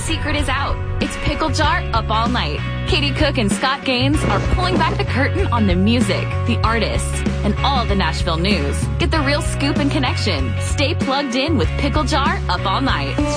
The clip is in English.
secret is out. It's Pickle Jar Up All Night. Katie Cook and Scott Gaines are pulling back the curtain on the music, the artists, and all the Nashville news. Get the real scoop and connection. Stay plugged in with Pickle Jar Up All Night.